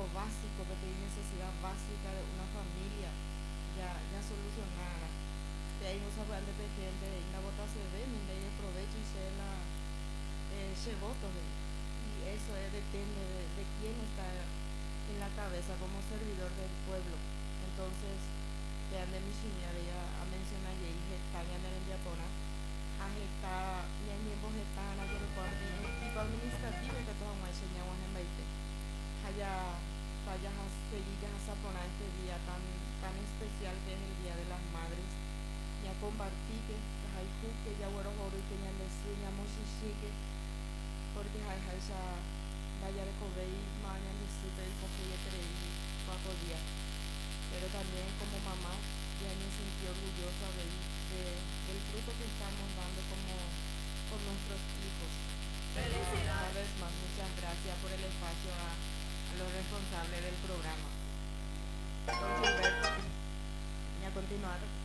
lo básico, que pedí necesidad básica de una familia, ya solucionada. De ahí nos hablan de gente, y la bota se ve, mi ley de provecho y se la votos. Y eso depende de quién está en la cabeza como servidor del pueblo. Entonces, que ande mi señora ya a mencionar y España en el Japona, a está, y en tiempo está en aquel parte, el tipo administrativo que todos más enseñamos en Baite. Allá, vaya a seguir a Zapona este día tan especial que es el Día de las Madres. Y a compartir que hay que ya bueno oro y que ya le enseñamos y porque hay esa vaya de comer y mañana disfrute el café y creí cuatro días. Pero también como mamá ya me sentí orgullosa del fruto que estamos dando como con nuestros hijos. Una vez más, muchas gracias por el espacio a los responsables del programa. Don Gilberto, y a continuar.